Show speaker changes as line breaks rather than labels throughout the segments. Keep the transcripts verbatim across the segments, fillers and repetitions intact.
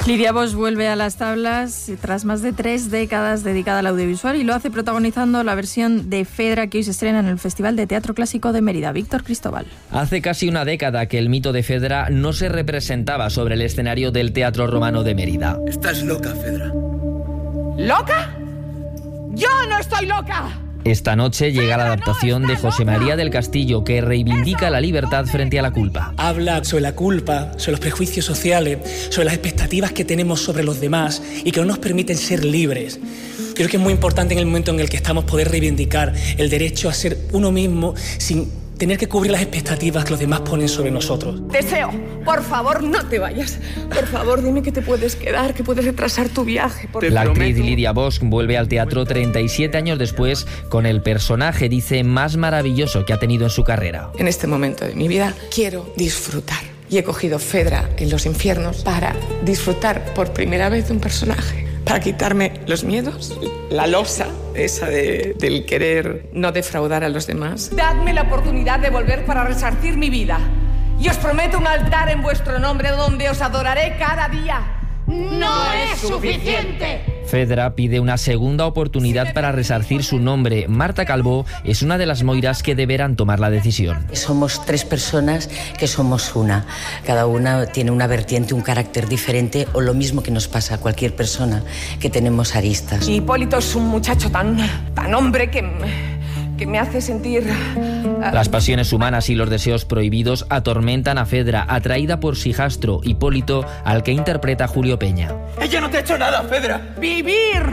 Lidia Bosch vuelve a las tablas tras más de tres décadas dedicada al audiovisual y lo hace protagonizando la versión de Fedra que hoy se estrena en el Festival de Teatro Clásico de Mérida. Víctor Cristóbal.
Hace casi una década que el mito de Fedra no se representaba sobre el escenario del Teatro Romano de Mérida.
Estás loca, Fedra.
¿Loca? ¡Yo no estoy loca!
Esta noche llega la adaptación de José María del Castillo, que reivindica la libertad frente a la culpa.
Habla sobre la culpa, sobre los prejuicios sociales, sobre las expectativas que tenemos sobre los demás y que no nos permiten ser libres. Creo que es muy importante en el momento en el que estamos poder reivindicar el derecho a ser uno mismo sin tener que cubrir las expectativas que los demás ponen sobre nosotros.
Deseo, por favor, no te vayas. Por favor, dime que te puedes quedar, que puedes retrasar tu viaje. Por
la actriz Lidia Bosch vuelve al teatro treinta y siete años después con el personaje, dice, más maravilloso que ha tenido en su carrera.
En este momento de mi vida quiero disfrutar. Y he cogido Fedra en los infiernos para disfrutar por primera vez de un personaje. Para quitarme los miedos, la losa esa de, del querer no defraudar a los demás. Dadme la oportunidad de volver para resarcir mi vida. Y os prometo un altar en vuestro nombre donde os adoraré cada día. ¡No es suficiente!
Fedra pide una segunda oportunidad para resarcir su nombre. Marta Calvo es una de las moiras que deberán tomar la decisión.
Somos tres personas que somos una. Cada una tiene una vertiente, un carácter diferente, o lo mismo que nos pasa a cualquier persona, que tenemos aristas.
Y Hipólito es un muchacho tan, tan hombre que, que me hace sentir...
Las pasiones humanas y los deseos prohibidos atormentan a Fedra, atraída por Sihastro, Hipólito, al que interpreta Julio Peña.
¡Ella no te ha hecho nada, Fedra!
¡Vivir!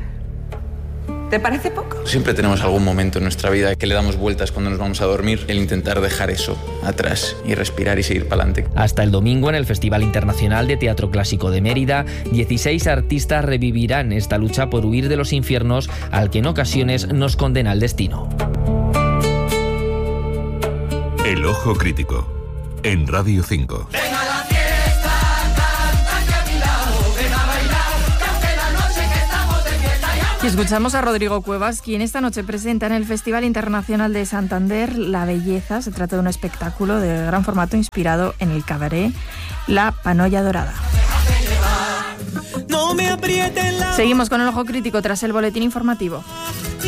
¿Te parece poco?
Siempre tenemos algún momento en nuestra vida que le damos vueltas cuando nos vamos a dormir, el intentar dejar eso atrás y respirar y seguir para adelante.
Hasta el domingo en el Festival Internacional de Teatro Clásico de Mérida, dieciséis artistas revivirán esta lucha por huir de los infiernos al que en ocasiones nos condena el destino.
El Ojo Crítico, en Radio cinco.
Ven a la fiesta, canta que a mi lado, ven a bailar, que aunque la noche que estamos de fiesta ya...
Y escuchamos a Rodrigo Cuevas, quien esta noche presenta en el Festival Internacional de Santander La Belleza. Se trata de un espectáculo de gran formato inspirado en el cabaret La Panolla Dorada.
No me aprieten la...
Seguimos con el Ojo Crítico tras el boletín informativo.